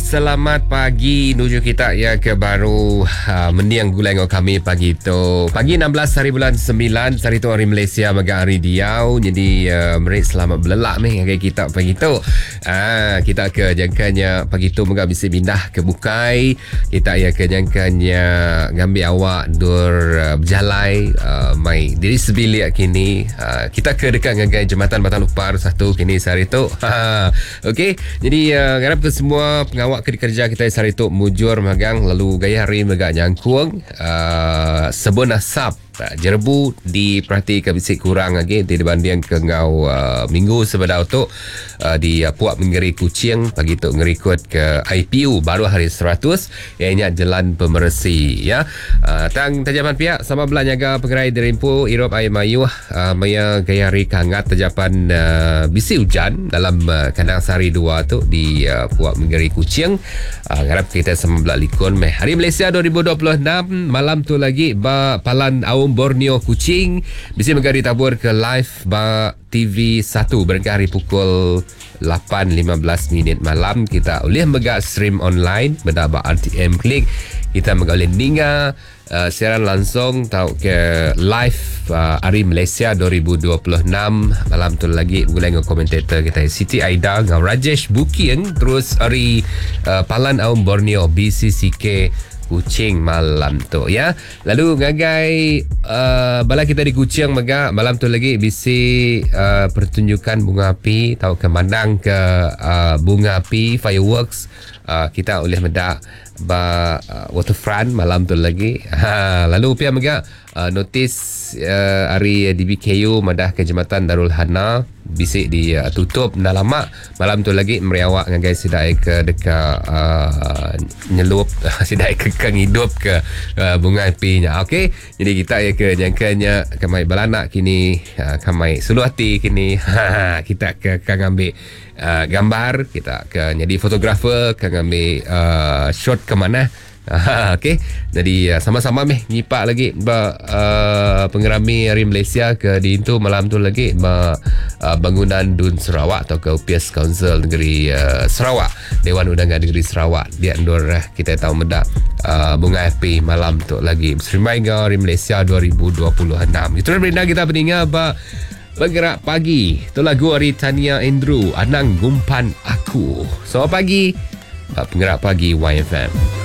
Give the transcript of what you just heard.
selamat pagi nuju kita ya ke baru mendiang gulai dengan kami pagi tu. Pagi 16 hari bulan 9 hari tu hari Malaysia maga hari Diau. Jadi mereka selamat belelak meh dengan kita pagi tu. Kita ke jangkanya pagi tu maga bisa pindah ke Bukai. Kita ya ke jangkanya ngambil awak dur berjalai mai diri sebilik kini. Kita ke dekat dengan Jambatan Batan Upar satu kini sehari tu. Okey, jadi harap ke semua pengawak kerja kita sehari tu mujur magang lalu gaya hari megak nyangkuang sebun asap jerbu diperhati ke bisik kurang lagi dibanding ke ngau minggu sebedah tu di Puak Menggeri Kuching pagi tu ngerikut ke IPU baru hari 100 ianya jalan pemersi ya. Tang tajaman pihak sama belah nyaga pengerai derimpu Irop Air Mayu maya gaya hari kangat tajapan bisi hujan dalam kandang sari 2 tu di Puak Menggeri Kuching. Harap kita sama belah likun meh hari Malaysia 2026 malam tu lagi ba Palan Aum Borneo Kuching bisa megari tabur ke live ba TV 1 berkali pukul 8.15 malam. Kita boleh megak stream online benda ba RTM klik kita boleh dengar siaran langsung tau ke live hari Malaysia 2026 malam tu lagi boleh dengan komentator kita Siti Aida dengan Rajesh Bukian terus hari Palan Aum Borneo BCCK Kuching malam tu ya. Lalu ngagai bala kita di Kuching mega malam tu lagi bisi pertunjukan bunga api tahu kemandang ke bunga api fireworks kita boleh medak ba waterfront malam tu lagi. Lalu pia mega notis hari DBKU madah ke Jambatan Darul Hana bisik di tutup dah lama malam tu lagi meriawak dengan guys sidai ke dekat nyelup sidai ke hidup ke bunga apinya. Okey, jadi kita ya ke jangkanya kamai balanak kini kamai suluh hati kini kita ke ambil gambar kita ke jadi fotografer ke ambil shot ke mana. Okey, jadi sama-sama meh nyipak lagi pengerami hari Malaysia ke di itu malam tu lagi bangunan Dun Sarawak atau ke UPS Council Negeri Sarawak Dewan Undangan Negeri Sarawak dia endor kita tahu medak bunga api malam tu lagi bersrimai dengan hari Malaysia 2026. Itu berita kita pendengar bergerak pagi tu lagu hari Tania Andrew Anang Gumpan Aku. Selamat pagi penggerak pagi YFM.